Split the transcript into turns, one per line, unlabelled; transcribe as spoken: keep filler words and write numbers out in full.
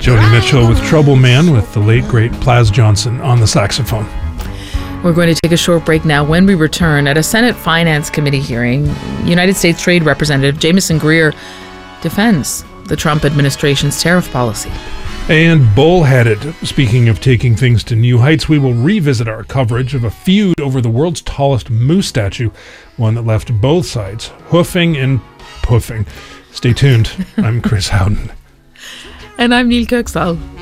Joni Mitchell with Trouble Man with the late, great Plas Johnson on the saxophone.
We're going to take a short break now. When we return, at a Senate Finance Committee hearing, United States Trade Representative Jamieson Greer defends the Trump administration's tariff policy.
And bullheaded. Speaking of taking things to new heights, we will revisit our coverage of a feud over the world's tallest moose statue, one that left both sides hoofing and puffing. Stay tuned. I'm Chris Howden.
And I'm Neil Kirksall.